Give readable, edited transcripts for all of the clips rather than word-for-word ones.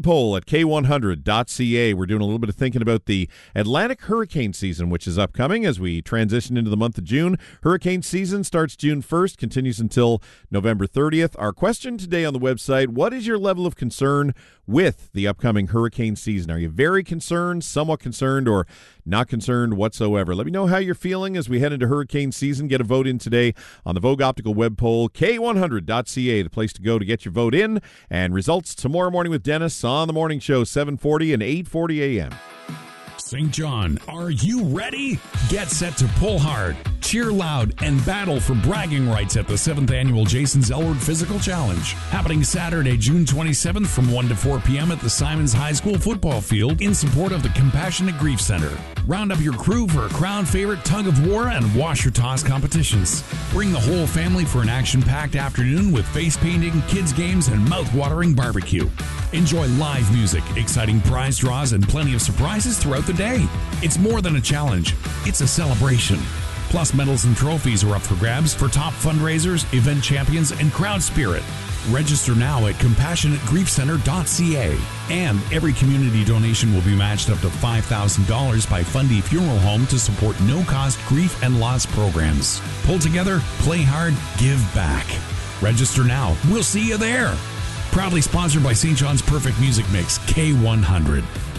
poll at k100.ca. We're doing a little bit of thinking about the Atlantic hurricane season, which is upcoming as we transition into the month of June. Hurricane season starts June 1st, continues until November 30th. Our question today on the website, what is your level of concern with the upcoming hurricane season? Are you very concerned, somewhat concerned, or not concerned whatsoever? Let me know how you're feeling as we head into hurricane season. Get a vote in today on the Vogue Optical web poll, k100.ca, the place to go to get your vote in. And results tomorrow morning with Dennis on the morning show, 7:40 and 8:40 a.m. St. John, are you ready? Get set to pull hard, cheer loud, and battle for bragging rights at the 7th Annual Jason Zellward Physical Challenge. Happening Saturday, June 27th from 1 to 4 p.m. at the Simons High School football field in support of the Compassionate Grief Center. Round up your crew for a crowd favorite tug of war and wash your toss competitions. Bring the whole family for an action-packed afternoon with face painting, kids games, and mouth-watering barbecue. Enjoy live music, exciting prize draws, and plenty of surprises throughout the day. It's more than a challenge, it's a celebration. Plus, medals and trophies are up for grabs for top fundraisers, event champions, and crowd spirit. Register now at CompassionateGriefCenter.ca. And every community donation will be matched up to $5,000 by Fundy Funeral Home to support no-cost grief and loss programs. Pull together, play hard, give back. Register now. We'll see you there. Proudly sponsored by St. John's Perfect Music Mix, K100.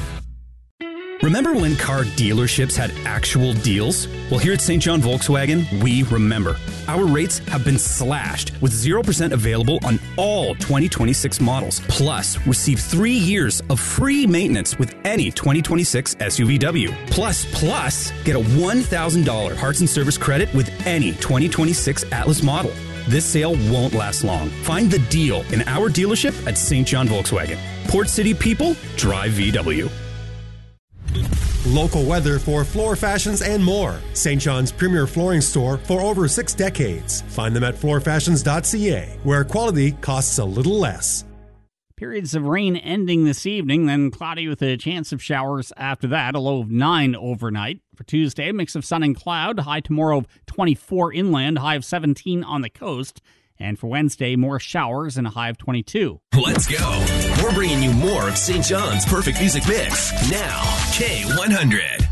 Remember when car dealerships had actual deals? Well, here at St. John Volkswagen, we remember. Our rates have been slashed with 0% available on all 2026 models. Plus, receive 3 years of free maintenance with any 2026 SUVW. Plus, get a $1,000 parts and service credit with any 2026 Atlas model. This sale won't last long. Find the deal in our dealership at St. John Volkswagen. Port City people, drive VW. Local weather for floor fashions and more. St. John's premier flooring store for over 6 decades. Find them at floorfashions.ca, where quality costs a little less. Periods of rain ending this evening, then cloudy with a chance of showers after that, a low of 9 overnight. For Tuesday, a mix of sun and cloud, high tomorrow of 24 inland, high of 17 on the coast. And for Wednesday, more showers and a high of 22. Let's go. We're bringing you more of St. John's Perfect Music Mix. Now, K100.